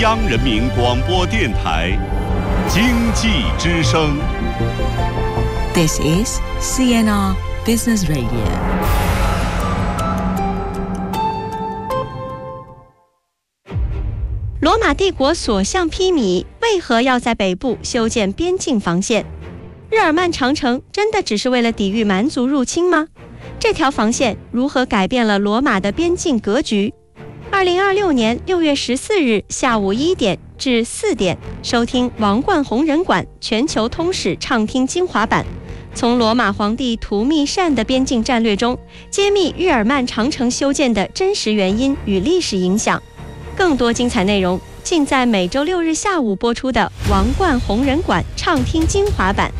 央人民广播电台经济之声。 This is CNR Business Radio。 罗马帝国所向披靡，为何要在北部修建边境防线？日耳曼长城真的只是为了抵御蛮族入侵吗？这条防线如何改变了罗马的边境格局？2026年6月14日下午1点至4点，收听王冠弘仁馆全球通史畅听精华版，从罗马皇帝图密善的边境战略中，揭秘日耳曼长城修建的真实原因与历史影响。更多精彩内容尽在每周6日下午播出的王冠弘仁馆畅听精华版。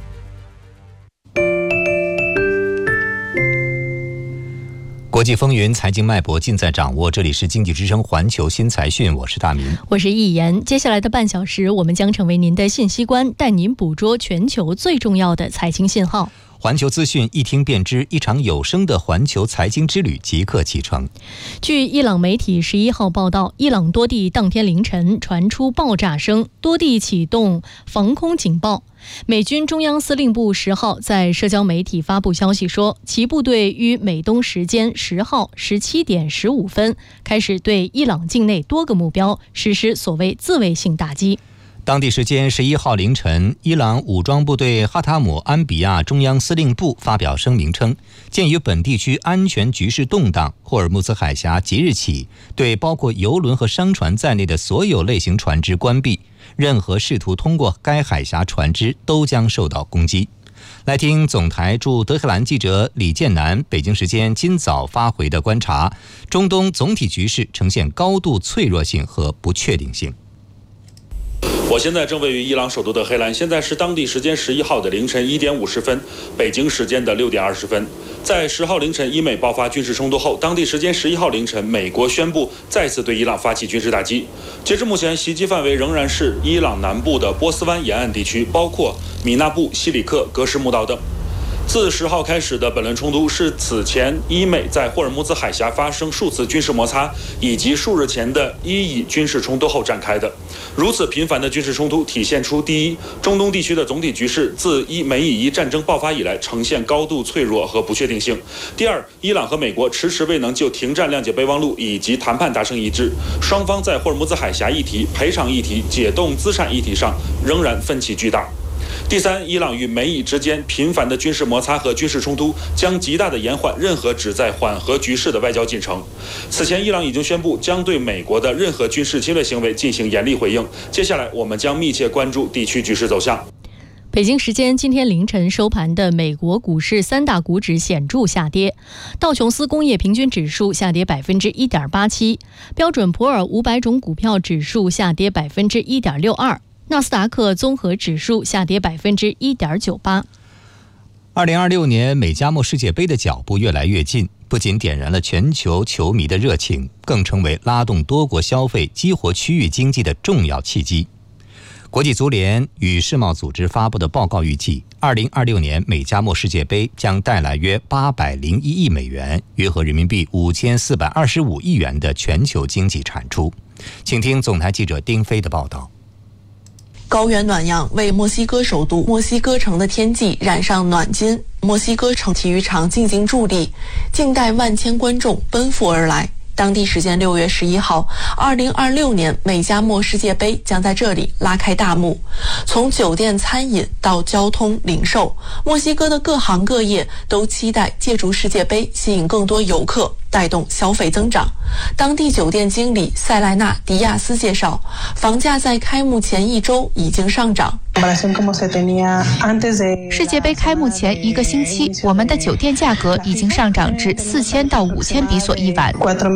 国际风云，财经脉搏尽在掌握。这里是经济之声环球新财讯，我是大明， 我是易言。接下来的半小时，我们将成为您的信息官，带您捕捉全球最重要的财经信号。 环球资讯一听便知，一场有声的环球财经之旅即刻启程。 据伊朗媒体11号报道，伊朗多地当天凌晨传出爆炸声，多地启动防空警报。美军中央司令部10号在社交媒体发布消息说，其部队于美东时间10号17点15分开始对伊朗境内多个目标实施所谓自卫性打击。 当地时间11号凌晨，伊朗武装部队哈塔姆安比亚中央司令部发表声明称，鉴于本地区安全局势动荡，霍尔木兹海峡即日起对包括油轮和商船在内的所有类型船只关闭，任何试图通过该海峡船只都将受到攻击。来听总台驻德黑兰记者李建南北京时间今早发回的观察，中东总体局势呈现高度脆弱性和不确定性。 我现在正位于伊朗首都德黑兰，现在是当地时间11号的凌晨1点50分，北京时间的6点20分。在10号凌晨伊美爆发军事冲突后，当地时间11号凌晨，美国宣布再次对伊朗发起军事打击。截至目前，袭击范围仍然是伊朗南部的波斯湾沿岸地区，包括米纳布、西里克、格什木道等。自10号开始的本轮冲突是此前伊美在霍尔木兹海峡发生数次军事摩擦，以及数日前的伊以军事冲突后展开的。如此频繁的军事冲突体现出，第一，中东地区的总体局势自美以伊战争爆发以来呈现高度脆弱和不确定性；第二，伊朗和美国迟迟未能就停战谅解备忘录以及谈判达成一致，双方在霍尔木兹海峡议题、赔偿议题、解冻资产议题上仍然分歧巨大。第三，伊朗与美以之间频繁的军事摩擦和军事冲突将极大地延缓任何旨在缓和局势的外交进程。此前，伊朗已经宣布将对美国的任何军事侵略行为进行严厉回应。接下来，我们将密切关注地区局势走向。 北京时间今天凌晨收盘的美国股市3大股指显著下跌，道琼斯工业平均指数下跌 1.87%， 标准普尔500种股票指数下跌 1.62%，纳斯达克综合指数下跌 1.98%。 2026年美加墨世界杯的脚步越来越近，不仅点燃了全球球迷的热情，更成为拉动多国消费、激活区域经济的重要契机。国际足联与世贸组织发布的报告预计，2026年美加墨世界杯将带来约801亿美元，约合人民币5425亿元的全球经济产出。请听总台记者丁飞的报道。 高原暖阳为墨西哥首都墨西哥城的天际染上暖金，墨西哥城体育场静静伫立，静待万千观众奔赴而来。当地时间6月11号，2026年美加墨世界杯将在这里拉开大幕。从酒店、餐饮到交通、零售，墨西哥的各行各业都期待借助世界杯吸引更多游客，带动消费增长。当地酒店经理塞莱纳·迪亚斯介绍，房价在开幕前1周已经上涨。 世界杯开幕前1个星期，我们的酒店价格已经上涨至4000到5000比索一晚。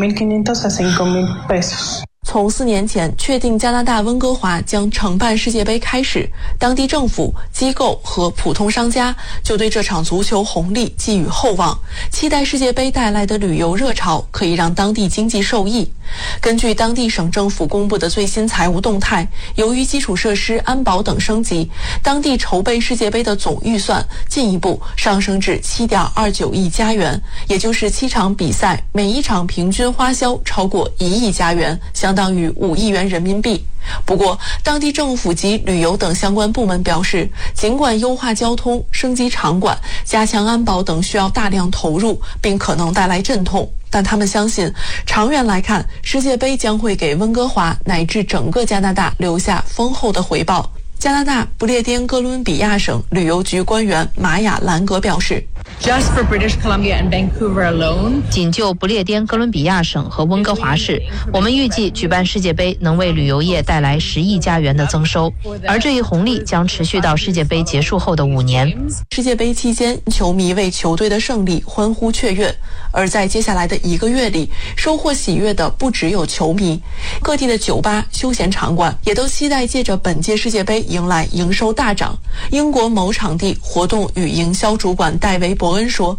从4年前确定加拿大温哥华将承办世界杯开始，当地政府、机构和普通商家就对这场足球红利寄予厚望，期待世界杯带来的旅游热潮可以让当地经济受益。 根据当地省政府公布的最新财务动态，由于基础设施、安保等升级，当地筹备世界杯的总预算进一步上升至7.29亿加元，也就是7场比赛每一场平均花销超过1亿加元，相当于5亿元人民币。不过，当地政府及旅游等相关部门表示，尽管优化交通、升级场馆、加强安保等需要大量投入，并可能带来阵痛，但他们相信，长远来看，世界杯将会给温哥华乃至整个加拿大留下丰厚的回报。加拿大不列颠哥伦比亚省旅游局官员玛雅·兰格表示， Just for British Columbia and Vancouver alone， 仅就不列颠哥伦比亚省和温哥华市，我们预计举办世界杯能为旅游业带来10亿加元的增收，而这一红利将持续到世界杯结束后的5年。 世界杯期间，球迷为球队的胜利欢呼雀跃，而在接下来的1个月里，收获喜悦的不只有球迷，各地的酒吧、休闲场馆也都期待借着本届世界杯迎来营收大涨。英国某场地活动与营销主管戴维·伯恩说，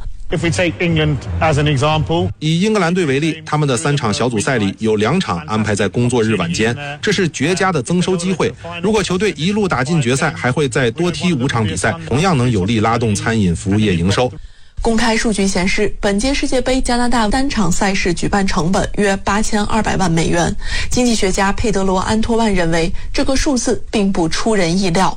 以英格兰队为例，他们的3场小组赛里有2场安排在工作日晚间，这是绝佳的增收机会。如果球队一路打进决赛，还会再多踢5场比赛，同样能有力拉动餐饮服务业营收。 公开数据显示，本届世界杯加拿大单场赛事举办成本约8200万美元。经济学家佩德罗·安托万认为，这个数字并不出人意料。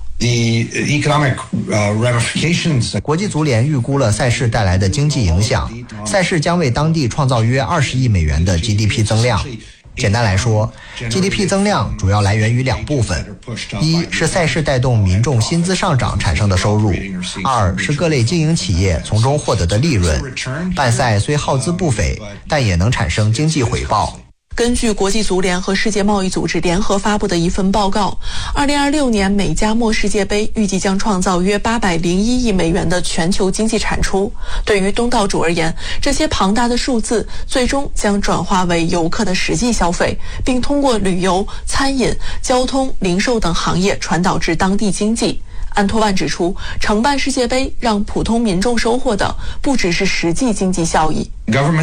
国际足联预估了赛事带来的经济影响，赛事将为当地创造约20亿美元的 GDP 增量。简单来说， GDP 增量主要来源于2部分，一是赛事带动民众薪资上涨产生的收入，2是各类经营企业从中获得的利润。办赛虽耗资不菲，但也能产生经济回报。 根据国际足联和世界贸易组织联合发布的一份报告，2026年美加墨世界杯预计将创造约801亿美元的全球经济产出。对于东道主而言，这些庞大的数字最终将转化为游客的实际消费，并通过旅游、餐饮、交通、零售等行业传导至当地经济。安托万指出，承办世界杯让普通民众收获的不只是实际经济效益。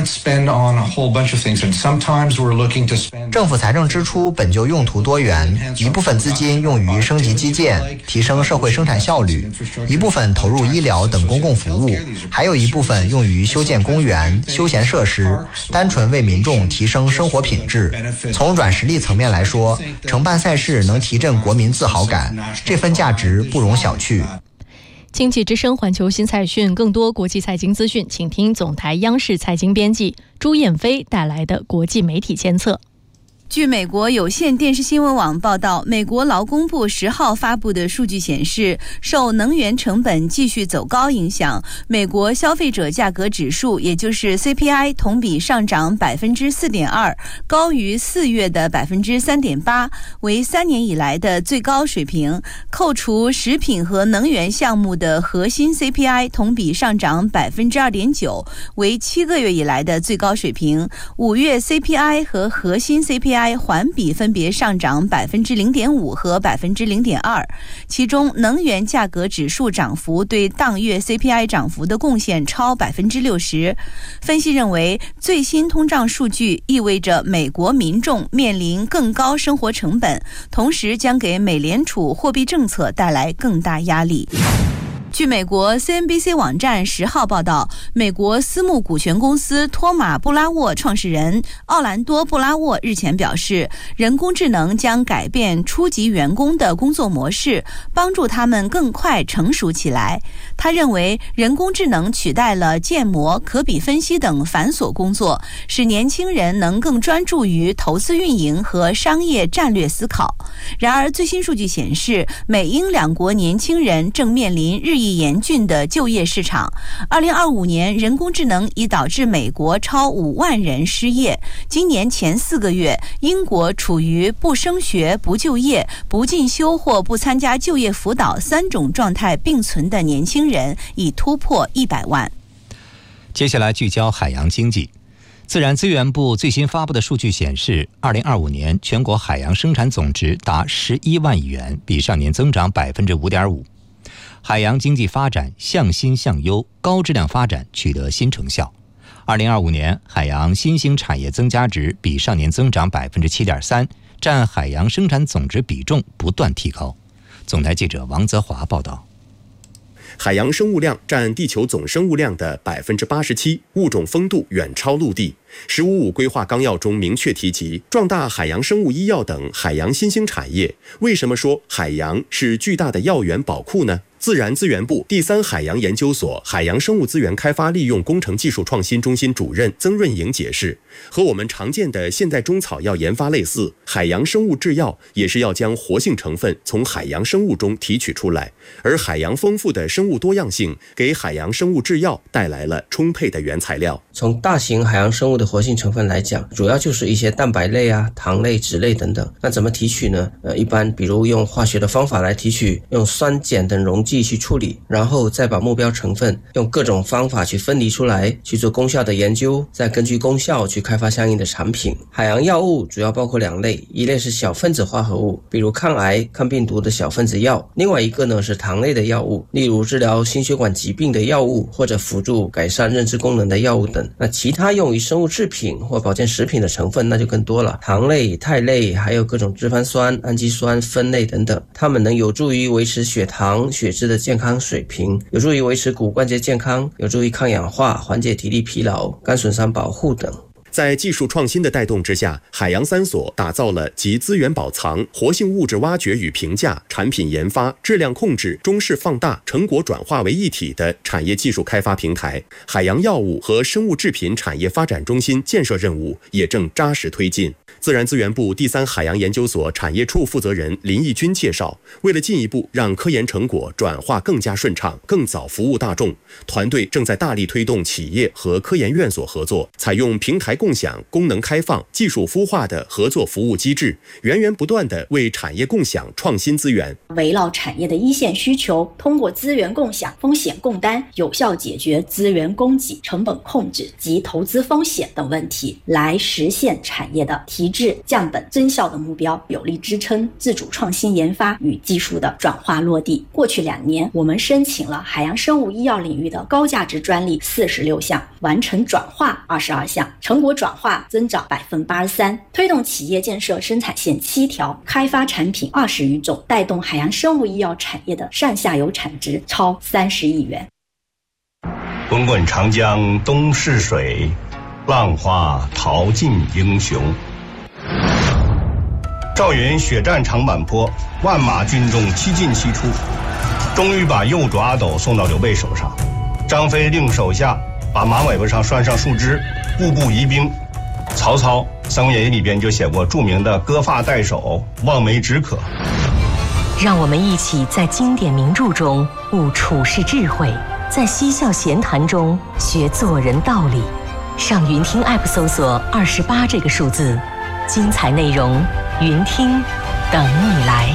政府财政支出本就用途多元，一部分资金用于升级基建，提升社会生产效率，一部分投入医疗等公共服务，还有一部分用于修建公园、休闲设施，单纯为民众提升生活品质。从软实力层面来说，承办赛事能提振国民自豪感，这份价值不容小觑。 经济之声环球新财讯，更多国际财经资讯，请听总台央视财经编辑朱燕飞带来的国际媒体监测。 据美国有线电视新闻网报道，美国劳工部10号发布的数据显示，受能源成本继续走高影响，美国消费者价格指数，也就是 CPI 同比上涨 4.2%， 高于4月的 3.8%， 为3年以来的最高水平。扣除食品和能源项目的核心 CPI 同比上涨 2.9%， 为7个月以来的最高水平。5月 CPI 和核心 CPI环比分别上涨 0.5% 和 0.2%， 其中能源价格指数涨幅对当月 CPI 涨幅的贡献超 60%。 分析认为，最新通胀数据意味着美国民众面临更高生活成本，同时将给美联储货币政策带来更大压力。据美国 CNBC 网站10号报道，美国私募股权公司托马布拉沃创始人奥兰多布拉沃日前表示，人工智能将改变初级员工的工作模式，帮助他们更快成熟起来。他认为，人工智能取代了建模、可比分析等繁琐工作，使年轻人能更专注于投资运营和商业战略思考。然而，最新数据显示，美英两国年轻人正面临日益严峻的就业市场。2025年，人工智能已导致美国超5万人失业。今年前4个月，英国处于不升学、不就业、不进修或不参加就业辅导3种状态并存的年轻人已突破100万。 接下来聚焦海洋经济。自然资源部最新发布的数据显示，2025年全国海洋生产总值达11万亿元，比上年增长 5.5%。海洋经济发展向新向优，高质量发展取得新成效。 2025年海洋新兴产业增加值比上年增长 7.3%， 占海洋生产总值比重不断提高。总台记者王泽华报道。 海洋生物量占地球总生物量的 87%， 物种丰度远超陆地。“15+5”规划纲要中明确提及壮大海洋生物医药等海洋新兴产业。为什么说海洋是巨大的药源宝库呢？自然资源部第3海洋研究所海洋生物资源开发利用工程技术创新中心主任曾润莹解释，和我们常见的现代中草药研发类似，海洋生物制药也是要将活性成分从海洋生物中提取出来，而海洋丰富的生物多样性给海洋生物制药带来了充沛的原材料。 从大型海洋生物的活性成分来讲，主要就是一些蛋白类啊、糖类、脂类等等。那怎么提取呢？一般比如用化学的方法来提取，用酸碱等溶剂去处理，然后再把目标成分用各种方法去分离出来，去做功效的研究，再根据功效去开发相应的产品。海洋药物主要包括2类，一类是小分子化合物，比如抗癌、抗病毒的小分子药；另外一个呢是糖类的药物，例如治疗心血管疾病的药物，或者辅助改善认知功能的药物等。那其他用于生物制品或保健食品的成分那就更多了，糖类、肽类，还有各种脂肪酸、氨基酸、酚类等等，它们能有助于维持血糖、血脂的健康水平，有助于维持骨关节健康，有助于抗氧化、缓解体力疲劳、肝损伤保护等。 在技术创新的带动之下，海洋3所打造了集资源保藏、活性物质挖掘与评价、产品研发、质量控制、中视放大、成果转化为一体的产业技术开发平台。海洋药物和生物制品产业发展中心建设任务也正扎实推进。自然资源部第3海洋研究所产业处负责人林义军介绍，为了进一步让科研成果转化更加顺畅、更早服务大众，团队正在大力推动企业和科研院所合作，采用平台共享、功能开放、技术孵化的合作服务机制，源源不断地为产业共享创新资源。 围绕产业的一线需求，通过资源共享、风险共担，有效解决资源供给、成本控制及投资风险等问题，来实现产业的提质、降本、增效的目标，有力支撑自主创新研发与技术的转化落地。过去2年，我们申请了海洋生物医药领域的高价值专利46项，完成转化22项，成果转化增长 83%， 推动企业建设生产线7条，开发产品20余种，带动海洋生物医药产业的上下游产值超30亿元。 滚滚长江东逝水，浪花淘尽英雄。赵云血战长坂坡，万马军中7进7出，终于把右爪阿斗送到刘备手上。张飞令手下把马尾巴上拴上树枝，步步移兵。曹操《三国演义》里边就写过著名的割发代首，望梅止渴。 让我们一起在经典名著中悟处世智慧，在嬉笑闲谈中学做人道理。上云听 App 搜索28这个数字，精彩内容云听等你来。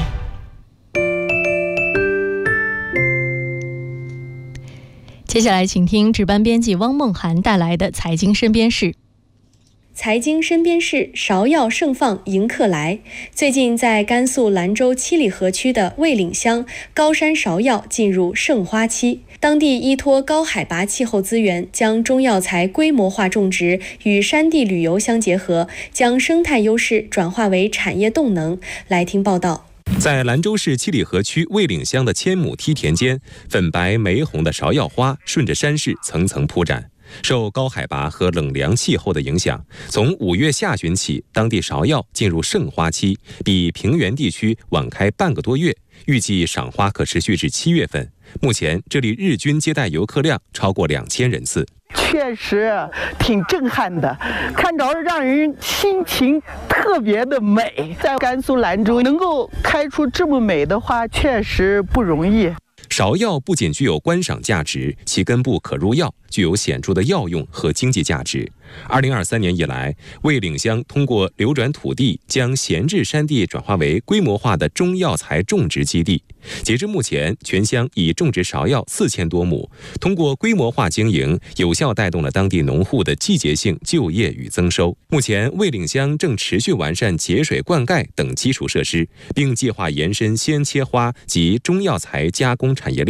接下来请听值班编辑汪梦涵带来的财经身边事。 财经身边事，芍药盛放迎客来。最近在甘肃兰州七里河区的魏岭乡，高山芍药进入盛花期。当地依托高海拔气候资源，将中药材规模化种植与山地旅游相结合，将生态优势转化为产业动能。来听报道。 在兰州市七里河区魏岭乡的千亩梯田间，粉白玫红的芍药花顺着山势层层铺展。受高海拔和冷凉气候的影响，从5月下旬起，当地芍药进入盛花期，比平原地区晚开半个多月，预计赏花可持续至7月份。目前这里日均接待游客量超过2000人次。 确实挺震撼的，看着让人心情特别的美。在甘肃兰州能够开出这么美的花，确实不容易。 芍药不仅具有观赏价值，其根部可入药，具有显著的药用和经济价值。2023年以来，魏岭乡通过流转土地，将闲置山地转化为规模化的中药材种植基地。截至目前，全乡已种植芍药4000多亩。通过规模化经营，有效带动了当地农户的季节性就业与增收。目前，魏岭乡正持续完善节水灌溉等基础设施，并计划延伸鲜切花及中药材加工产业链。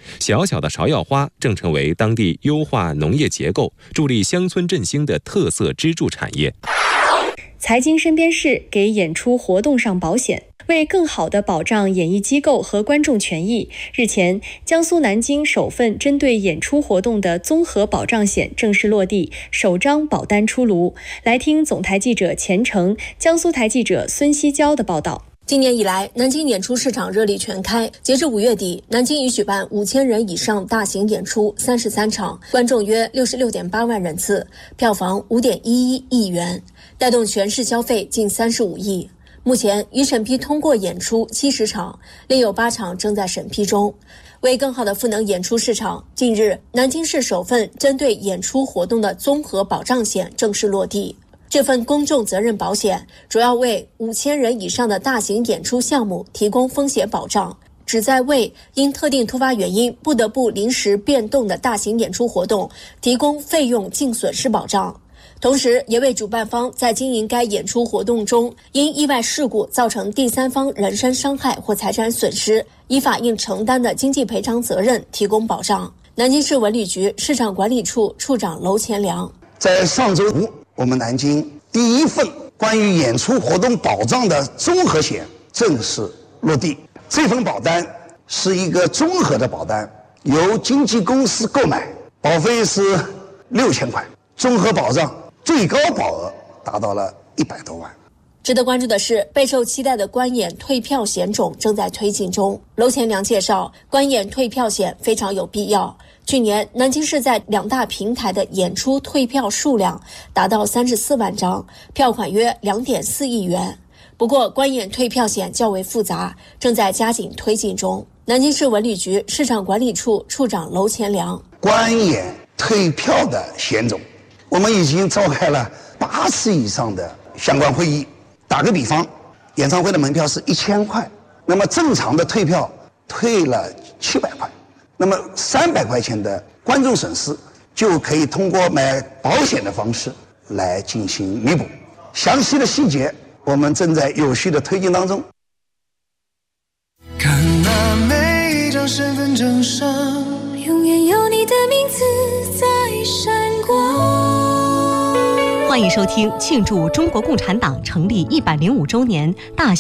小小的芍药花正成为当地优化农业结构、助力乡村振兴的特色支柱产业。 财经身边事给演出活动上保险。为更好地保障演艺机构和观众权益，日前，江苏南京首份针对演出活动的综合保障险正式落地，首张保单出炉。来听总台记者钱成、江苏台记者孙希娇的报道。 今年以来，南京演出市场热力全开。截至5月底，南京已举办5000人以上大型演出33场，观众约66.8万人次，票房5.11亿元，带动全市消费近35亿。目前已审批通过演出70场，另有8场正在审批中。为更好地赋能演出市场，近日南京市首份针对演出活动的综合保障险正式落地。这份公众责任保险主要为5000人以上的大型演出项目提供风险保障，旨在为因特定突发原因不得不临时变动的大型演出活动提供费用净损失保障。同时也为主办方在经营该演出活动中因意外事故造成第三方人身伤害或财产损失，依法应承担的经济赔偿责任提供保障。南京市文旅局市场管理处处长娄前良： 在上周五，我们南京第一份关于演出活动保障的综合险正式落地。这份保单是一个综合的保单，由经纪公司购买，保费是6000块，综合保障最高保额达到了100多万。 值得关注的是，备受期待的观演退票险种正在推进中。娄前良介绍，观演退票险非常有必要。去年，南京市在2大平台的演出退票数量达到34万张，票款约2.4亿元。不过，观演退票险较为复杂，正在加紧推进中。南京市文旅局市场管理处处长娄前良： 观演退票的险种，我们已经召开了8次以上的相关会议。打个比方，演唱会的门票是1000块，那么正常的退票退了700块，那么300块钱的观众损失就可以通过买保险的方式来进行弥补。详细的细节我们正在有序的推进当中。 看那每一张身份证上，永远有你的名字在闪光。 欢迎收听庆祝中国共产党成立105周年大